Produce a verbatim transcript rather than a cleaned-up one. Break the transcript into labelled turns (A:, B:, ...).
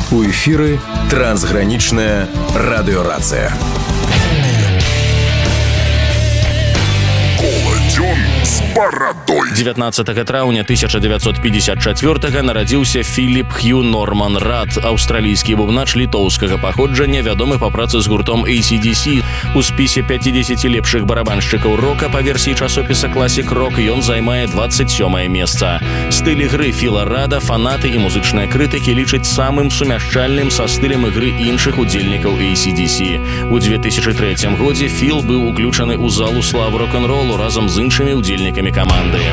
A: У эфіры трансгранічная радыёрацыя.
B: С бородой.
C: дзевятнаццатага траўня тысяча дзевяцьсот пятьдесят чацвёртага нарадзіўся Філіп Хью Норман Рад, аўстралійскі бубнач літоўскага паходжання, вядомы па працы з гуртом эй си ди си. У спісе пяцідзесяці лепшых барабаншчыкаў рока па версіі часопіса Classic Rock ён займае дваццаць сёмае месца. Стыль ігры Філа Рада фанаты і музычныя крытыкі лічаць самым сумяшчальным са стылем ігры іншых удзельнікаў эй си ди си. У две тысячы трэцім годзе Філ быў уключаны ў залу славы рок-н-ролу разам з іншымі удзельнікамі каманды.